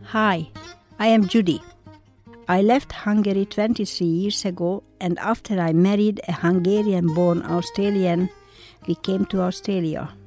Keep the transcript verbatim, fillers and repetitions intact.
Hi, I am Judy. I left Hungary twenty-three years ago, and after I married a Hungarian-born Australian, we came to Australia.